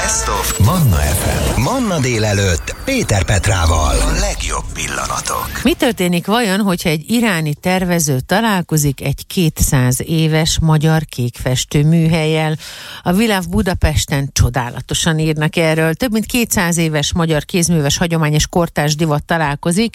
Best of Manna FM. Manna délelőtt Péter Petrával. A legjobb pillanatok. Mi történik vajon, hogyha egy iráni tervező találkozik egy 200 éves magyar kékfestő műhellyel? A Világ Budapesten csodálatosan írnak erről. Több mint 200 éves magyar kézműves hagyományos kortárs divat találkozik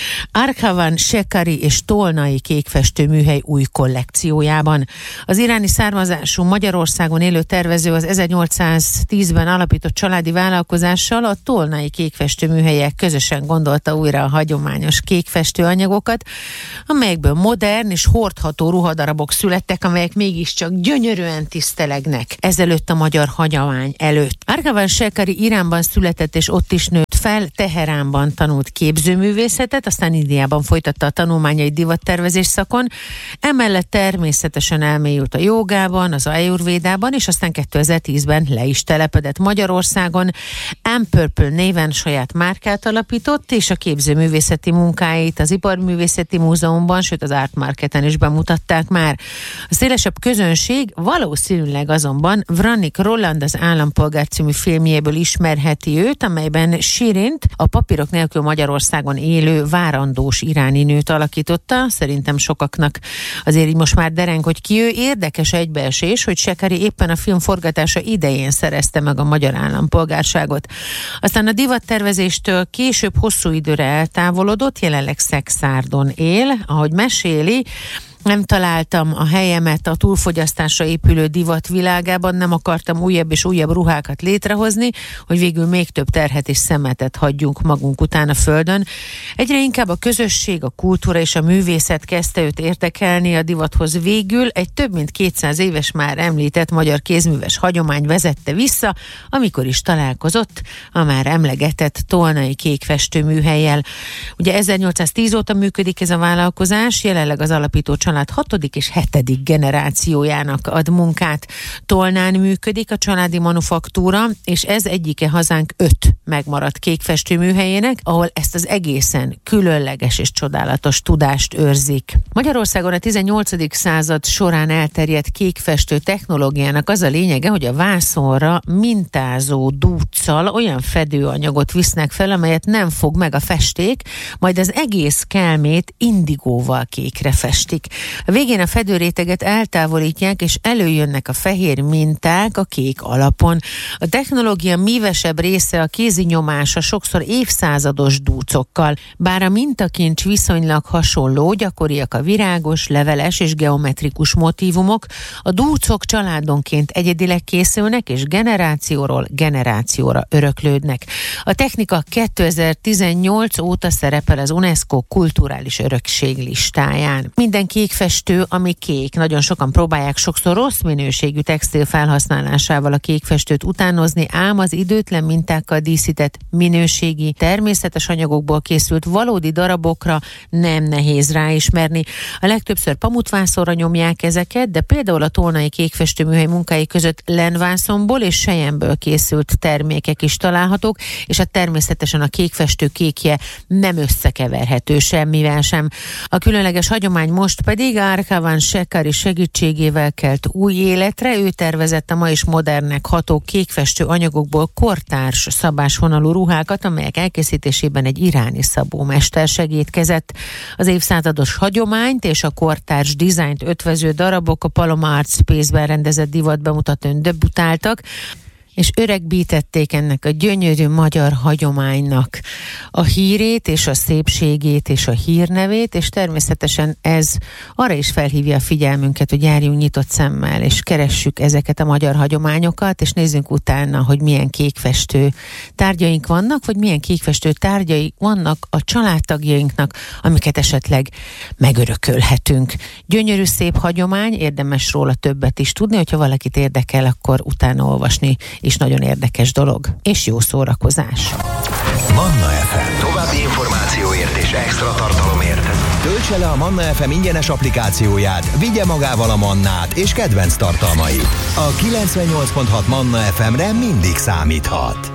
Arkavan Shekari és Tolnai kékfestő műhely új kollekciójában. Az iráni származású Magyarországon élő tervező az 1810-ben alapított családi vállalkozással, a Tolnai kékfestő műhellyel közösen gondolta újra a hagyományos kékfestő anyagokat, amelyekből modern és hordható ruhadarabok születtek, amelyek mégiscsak gyönyörűen tisztelegnek ezelőtt a magyar hagyomány előtt. Arkavan Shekari Iránban született és ott is nőtt fel, Teheránban tanult képzőművészetet, aztán Indiában folytatta a tanulmányai divattervezés szakon, emellett természetesen elmélyült a jogában, az ajurvédában, és aztán 2010-ben le is telepedett Magyarországon. Purple néven saját márkát alapított, és a képzőművészeti munkáit az Iparművészeti Múzeumban, sőt az Art Marketen is bemutatták már. A szélesebb közönség valószínűleg azonban Vranik Roland az Állampolgár című filmjéből ismerheti őt, amelyben Sirint, a papírok nélkül Magyarországon élő várandós iráni nőt alakította. Szerintem sokaknak azért így most már dereng, hogy ki ő. Érdekes egybeesés, hogy Shekari éppen a film forgatása idején szerezte meg a magyar állampolgárságot. Aztán a divattervezéstől később hosszú időre eltávolodott, jelenleg Szekszárdon él, ahogy meséli. Nem találtam a helyemet a túlfogyasztásra épülő divat világában, nem akartam újabb és újabb ruhákat létrehozni, hogy végül még több terhet és szemetet hagyjunk magunk után a földön. Egyre inkább a közösség, a kultúra és a művészet kezdte őt érdekelni, a divathoz végül egy több mint 200 éves már említett magyar kézműves hagyomány vezette vissza, amikor is találkozott a már emlegetett Tolnai kékfestő műhellyel. Ugye 1810 óta működik ez a vállalkozás, jelenleg az alapító család 6. és 7. generációjának ad munkát. Tolnán működik a családi manufaktúra, és ez egyike hazánk 5 megmaradt kékfestő műhelyének, ahol ezt az egészen különleges és csodálatos tudást őrzik. Magyarországon a 18. század során elterjedt kékfestő technológiának az a lényege, hogy a vászonra mintázó dúccal olyan fedőanyagot visznek fel, amelyet nem fog meg a festék, majd az egész kelmét indigóval kékre festik. A végén a fedőréteget eltávolítják, és előjönnek a fehér minták a kék alapon. A technológia mívesebb része a kézi nyomása, sokszor évszázados dúcokkal. Bár a mintakincs viszonylag hasonló, gyakoriak a virágos, leveles és geometrikus motívumok, a dúcok családonként egyedileg készülnek, és generációról generációra öröklődnek. A technika 2018 óta szerepel az UNESCO kulturális örökség listáján. Minden kékfestő, ami kék. Nagyon sokan próbálják sokszor rossz minőségű textil felhasználásával a kékfestőt utánozni, ám az időtlen mintákkal díszített minőségi, természetes anyagokból készült valódi darabokra nem nehéz ráismerni. A legtöbbször pamutvászonra nyomják ezeket, de például a Tolnai kékfestőműhely munkái között lenvászonból és selyemből készült termékek is találhatók, és természetesen a kékfestő kékje nem összekeverhető semmivel sem. A különleges hagyomány most pedig Arkavan Shekari segítségével kelt új életre. Ő tervezett a ma is modernnek ható kékfestő anyagokból kortárs szabásvonalú ruhákat, amelyek elkészítésében egy iráni szabómester segítkezett. Az évszázados hagyományt és a kortárs dizájnt ötvöző darabok a Paloma Art Space-ben rendezett divatbemutatón debütáltak, és öregbítették ennek a gyönyörű magyar hagyománynak a hírét és a szépségét és a hírnevét, és természetesen ez arra is felhívja a figyelmünket, hogy járjunk nyitott szemmel, és keressük ezeket a magyar hagyományokat, és nézzünk utána, hogy milyen kékfestő tárgyaink vannak, vagy milyen kékfestő tárgyai vannak a családtagjainknak, amiket esetleg megörökölhetünk. Gyönyörű szép hagyomány, érdemes róla többet is tudni, hogyha valakit érdekel, akkor utána olvasni, és nagyon érdekes dolog, és jó szórakozás. Manna FM. További információért és extra tartalomért töltse le a Manna FM ingyenes applikációját, vigye magával a Mannát és kedvenc tartalmait. A 98.6 Manna FM-re mindig számíthat.